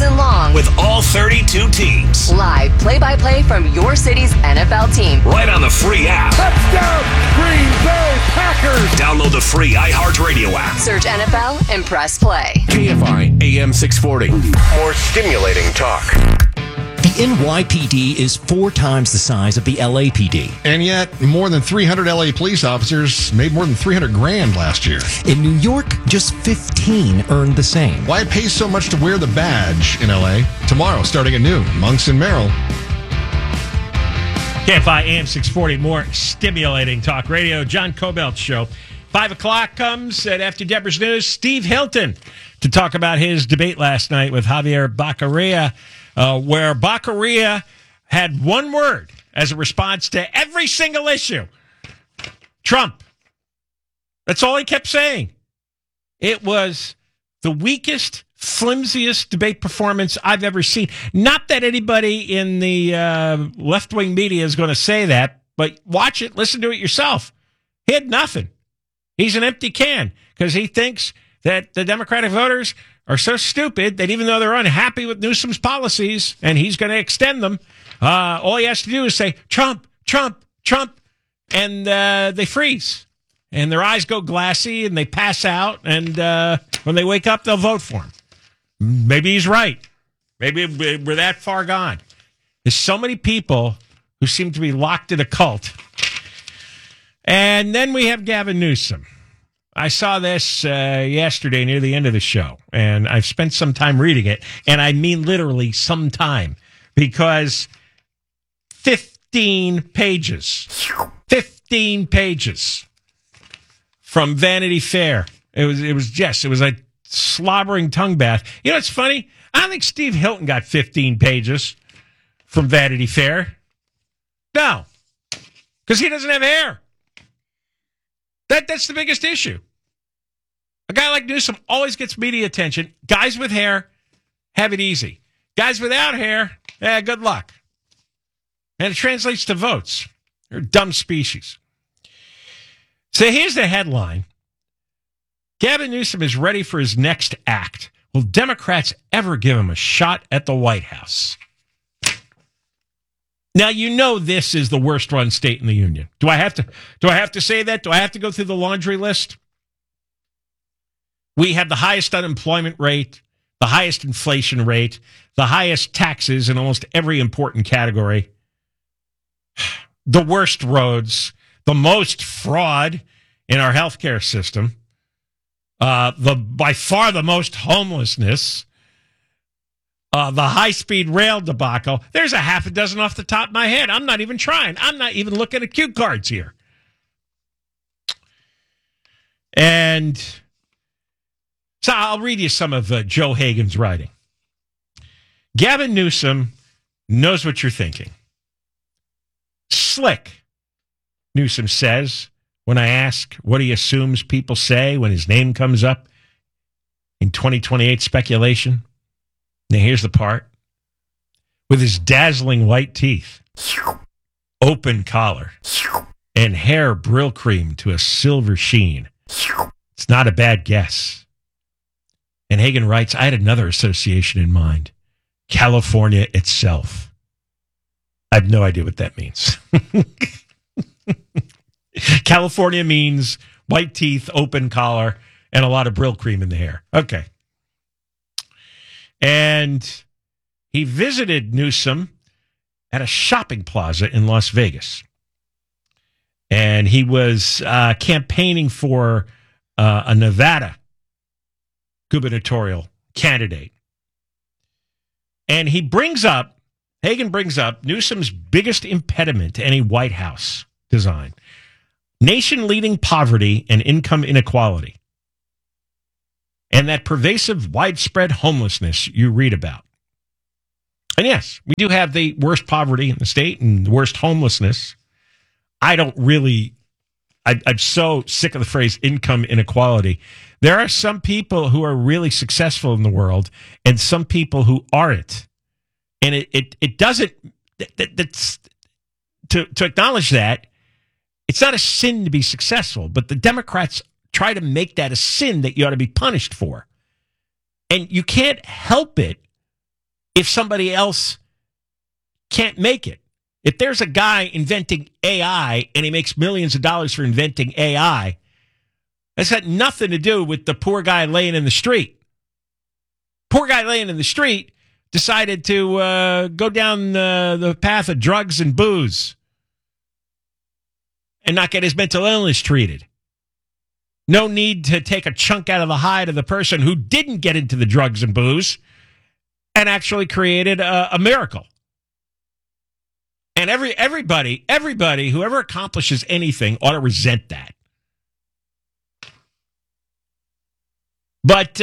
season long. With all 32 teams. Live play-by-play from your city's NFL team. Right on the free app. Touchdown, Green Bay Packers. Download the free iHeartRadio app. Search NFL and press play. KFI AM 640. More stimulating talk. The NYPD is 4 times the size of the LAPD. And yet, more than 300 LA police officers made more than $300,000 last year. In New York, just 15 earned the same. Why it pays so much to wear the badge in LA? Tomorrow, starting at noon, Monks and Merrill. KFI AM 640, more stimulating talk radio. John Cobelt Show. 5 o'clock comes at After Deborah's News. Steve Hilton to talk about his debate last night with Javier Baccaria, where Baccaria had one word as a response to every single issue. Trump. That's all he kept saying. It was the weakest, flimsiest debate performance I've ever seen. Not that anybody in the left-wing media is going to say that, but watch it, listen to it yourself. He had nothing. He's an empty can because he thinks that the Democratic voters are so stupid that even though they're unhappy with Newsom's policies and he's going to extend them, all he has to do is say, Trump, Trump, Trump, and they freeze. And their eyes go glassy and they pass out, and when they wake up, they'll vote for him. Maybe he's right. Maybe we're that far gone. There's so many people who seem to be locked in a cult. And then we have Gavin Newsom. I saw this yesterday near the end of the show, and I've spent some time reading it, and I mean literally some time, because 15 pages from Vanity Fair. It was a slobbering tongue bath. You know what's funny? I don't think Steve Hilton got 15 pages from Vanity Fair. No, because he doesn't have hair. That's the biggest issue. A guy like Newsom always gets media attention. Guys with hair have it easy. Guys without hair, good luck. And it translates to votes. They're a dumb species. So here's the headline. Gavin Newsom is ready for his next act. Will Democrats ever give him a shot at the White House? Now, you know this is the worst run state in the union. Do I have to say that? Do I have to go through the laundry list? We have the highest unemployment rate, the highest inflation rate, the highest taxes in almost every important category, the worst roads, the most fraud in our healthcare system, by far the most homelessness, the high-speed rail debacle. There's a half a dozen off the top of my head. I'm not even trying. I'm not even looking at cue cards here. And so I'll read you some of Joe Hagan's writing. Gavin Newsom knows what you're thinking. Slick, Newsom says, when I ask what he assumes people say when his name comes up in 2028 speculation. Now, here's the part. With his dazzling white teeth, open collar, and hair Brill cream to a silver sheen, it's not a bad guess. And Hagan writes, I had another association in mind. California itself. I have no idea what that means. California means white teeth, open collar, and a lot of Brill cream in the hair. Okay. And he visited Newsom at a shopping plaza in Las Vegas. And he was campaigning for a Nevada gubernatorial candidate. And Hagan brings up Newsom's biggest impediment to any White House design. Nation-leading poverty and income inequality. And that pervasive, widespread homelessness you read about. And yes, we do have the worst poverty in the state and the worst homelessness. I'm so sick of the phrase income inequality. There are some people who are really successful in the world and some people who aren't. And it doesn't, to acknowledge that, it's not a sin to be successful, but the Democrats try to make that a sin that you ought to be punished for. And you can't help it if somebody else can't make it. If there's a guy inventing AI and he makes millions of dollars for inventing AI, that's got nothing to do with the poor guy laying in the street. Poor guy laying in the street decided to go down the path of drugs and booze and not get his mental illness treated. No need to take a chunk out of the hide of the person who didn't get into the drugs and booze and actually created a miracle. And everybody, whoever accomplishes anything ought to resent that. But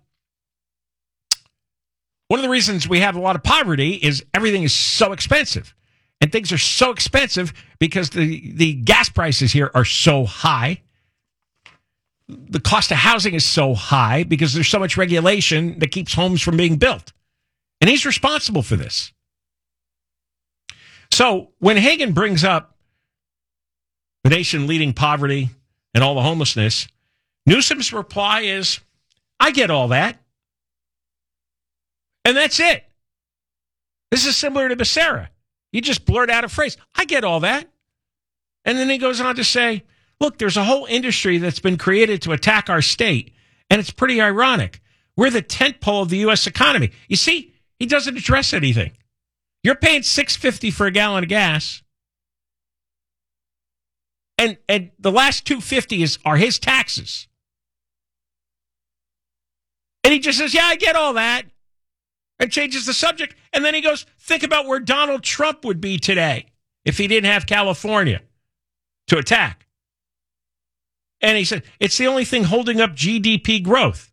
one of the reasons we have a lot of poverty is everything is so expensive. And things are so expensive because the gas prices here are so high. The cost of housing is so high because there's so much regulation that keeps homes from being built. And he's responsible for this. So when Hagan brings up the nation leading poverty and all the homelessness, Newsom's reply is, I get all that. And that's it. This is similar to Becerra. You just blurt out a phrase, I get all that. And then he goes on to say, look, there's a whole industry that's been created to attack our state, and it's pretty ironic. We're the tentpole of the U.S. economy. You see, he doesn't address anything. You're paying $6.50 for a gallon of gas, and the last $2.50 are his taxes. And he just says, yeah, I get all that, and changes the subject. And then he goes, think about where Donald Trump would be today if he didn't have California to attack. And he said, it's the only thing holding up GDP growth,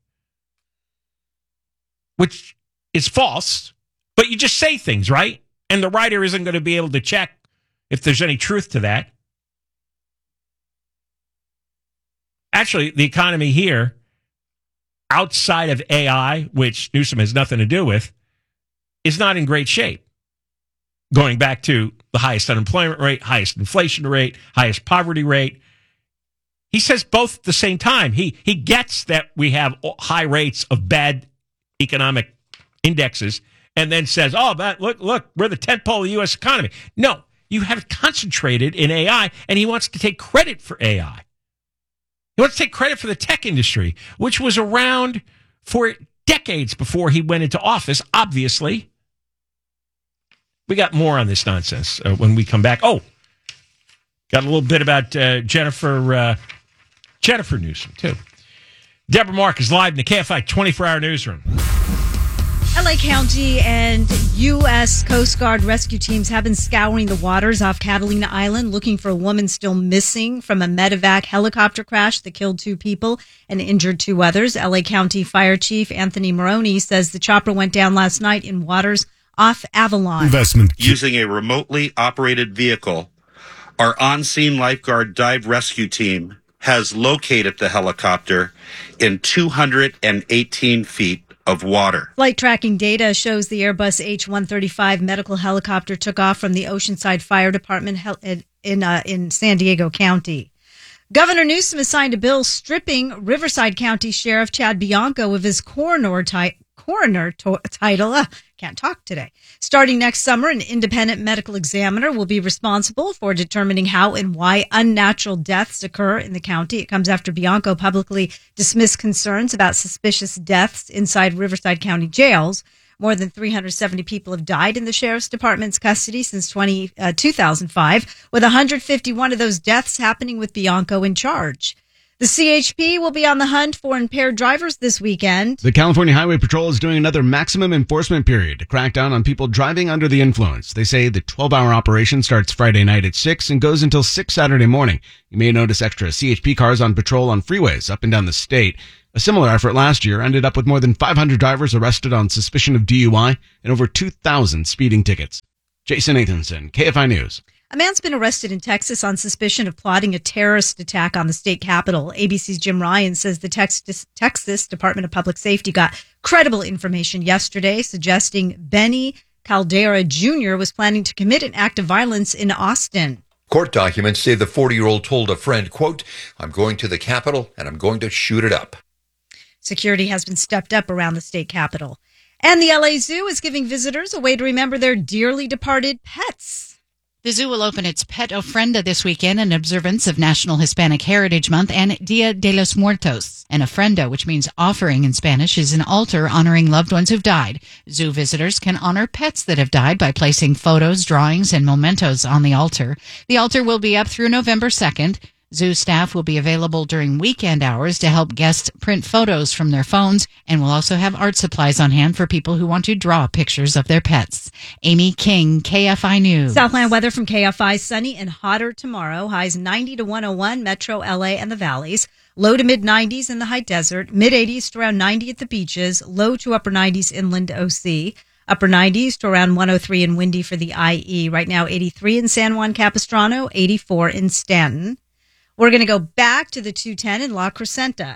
which is false, but you just say things, right? And the writer isn't going to be able to check if there's any truth to that. Actually, the economy here, outside of AI, which Newsom has nothing to do with, is not in great shape. Going back to the highest unemployment rate, highest inflation rate, highest poverty rate. He says both at the same time. He gets that we have high rates of bad economic indexes, and then says, oh, but look, we're the tentpole of the U.S. economy. No, you have it concentrated in AI, and he wants to take credit for AI. He wants to take credit for the tech industry, which was around for decades before he went into office, obviously. We got more on this nonsense when we come back. Oh, got a little bit about Jennifer Newsom, too. Deborah Mark is live in the KFI 24-hour newsroom. LA County and U.S. Coast Guard rescue teams have been scouring the waters off Catalina Island looking for a woman still missing from a medevac helicopter crash that killed 2 people and injured 2 others. LA County Fire Chief Anthony Maroney says the chopper went down last night in waters off Avalon. Investment. Using a remotely operated vehicle, our on-scene lifeguard dive rescue team has located the helicopter in 218 feet of water. Flight tracking data shows the Airbus H-135 medical helicopter took off from the Oceanside Fire Department in San Diego County. Governor Newsom has signed a bill stripping Riverside County Sheriff Chad Bianco of his coroner title. Can't talk today. Starting next summer, an independent medical examiner will be responsible for determining how and why unnatural deaths occur in the county. It comes after Bianco publicly dismissed concerns about suspicious deaths inside Riverside County jails. More than 370 people have died in the sheriff's department's custody since 2005, with 151 of those deaths happening with Bianco in charge. The CHP will be on the hunt for impaired drivers this weekend. The California Highway Patrol is doing another maximum enforcement period to crack down on people driving under the influence. They say the 12-hour operation starts Friday night at 6 and goes until 6 Saturday morning. You may notice extra CHP cars on patrol on freeways up and down the state. A similar effort last year ended up with more than 500 drivers arrested on suspicion of DUI and over 2,000 speeding tickets. Jason Nathanson, KFI News. A man's been arrested in Texas on suspicion of plotting a terrorist attack on the state capitol. ABC's Jim Ryan says the Texas Department of Public Safety got credible information yesterday suggesting Benny Caldera Jr. was planning to commit an act of violence in Austin. Court documents say the 40-year-old told a friend, quote, I'm going to the Capitol and I'm going to shoot it up. Security has been stepped up around the state capitol. And the LA Zoo is giving visitors a way to remember their dearly departed pets. The zoo will open its Pet Ofrenda this weekend in observance of National Hispanic Heritage Month and Dia de los Muertos. An ofrenda, which means offering in Spanish, is an altar honoring loved ones who've died. Zoo visitors can honor pets that have died by placing photos, drawings, and mementos on the altar. The altar will be up through November 2nd. Zoo staff will be available during weekend hours to help guests print photos from their phones, and will also have art supplies on hand for people who want to draw pictures of their pets. Amy King, KFI News. Southland weather from KFI. Sunny and hotter tomorrow. Highs 90 to 101, Metro, LA, and the valleys. Low to mid-90s in the high desert. Mid-80s to around 90 at the beaches. Low to upper 90s inland OC. Upper 90s to around 103 and windy for the IE. Right now 83 in San Juan Capistrano, 84 in Stanton. We're going to go back to the 210 in La Crescenta.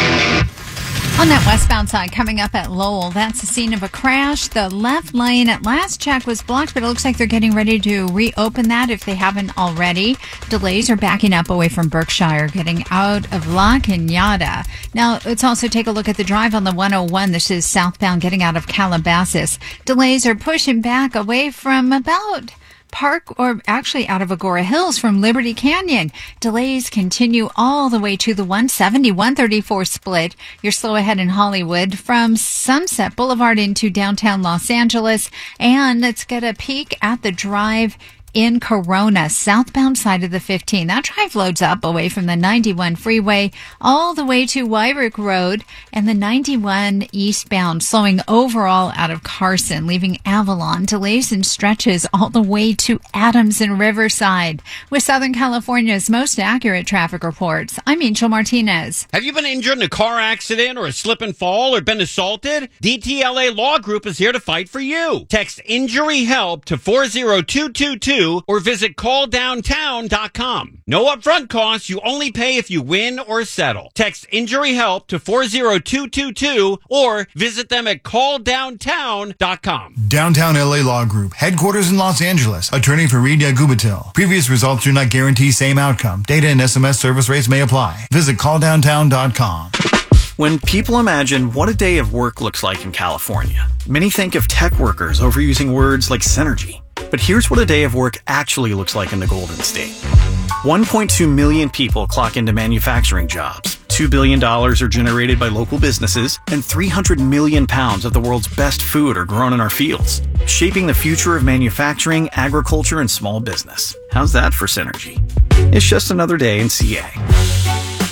On that westbound side, coming up at Lowell, that's the scene of a crash. The left lane at last check was blocked, but it looks like they're getting ready to reopen that if they haven't already. Delays are backing up away from Berkshire, getting out of La Cañada. Now, let's also take a look at the drive on the 101. This is southbound getting out of Calabasas. Delays are pushing back away from about Park, or actually out of Agora Hills from Liberty Canyon. Delays continue all the way to the 170, 134 split. You're slow ahead in Hollywood from Sunset Boulevard into downtown Los Angeles. And let's get a peek at the drive in Corona, southbound side of the 15. That drive loads up away from the 91 freeway all the way to Wyrick Road, and the 91 eastbound slowing overall out of Carson, leaving Avalon. Delays and stretches all the way to Adams and Riverside. With Southern California's most accurate traffic reports, I'm Angel Martinez. Have you been injured in a car accident or a slip and fall or been assaulted? DTLA Law Group is here to fight for you. Text injury help to 40222 or visit calldowntown.com. No upfront costs. You only pay if you win or settle. Text injury help to 40222 or visit them at calldowntown.com. Downtown LA Law Group, headquarters in Los Angeles. Attorney for Reed Yagubatil. Previous results do not guarantee same outcome. Data and SMS service rates may apply. Visit calldowntown.com. When people imagine what a day of work looks like in California, many think of tech workers overusing words like synergy. But here's what a day of work actually looks like in the Golden State. 1.2 million people clock into manufacturing jobs. $2 billion are generated by local businesses, and 300 million pounds of the world's best food are grown in our fields, shaping the future of manufacturing, agriculture, and small business. How's that for synergy? It's just another day in CA.